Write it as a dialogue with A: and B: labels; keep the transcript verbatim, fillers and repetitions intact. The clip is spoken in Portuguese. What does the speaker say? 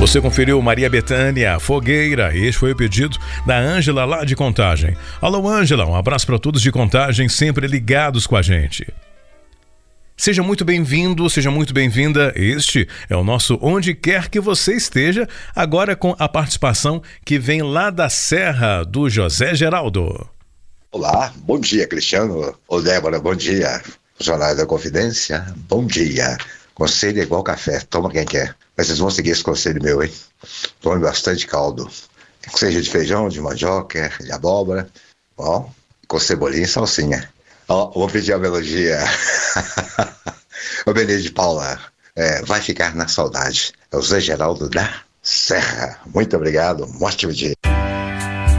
A: Você conferiu Maria Bethânia, Fogueira. Este foi o pedido da Ângela lá de Contagem. Alô, Ângela, um abraço para todos de Contagem, sempre ligados com a gente. Seja muito bem-vindo, seja muito bem-vinda. Este é o nosso Onde Quer Que Você Esteja, agora com a participação que vem lá da Serra, do José Geraldo.
B: Olá, bom dia, Cristiano. Ô, Débora, bom dia. Jornal da Confidência, bom dia. Conselho é igual café, toma quem quer. Mas vocês vão seguir esse conselho meu, hein? Tome bastante caldo. Que seja de feijão, de mandioca, de abóbora. Ó, com cebolinha e salsinha. Ó, vou pedir a melodia. O Benê de Paula, é, vai ficar na saudade. É o Zé Geraldo da Serra. Muito obrigado, um ótimo dia.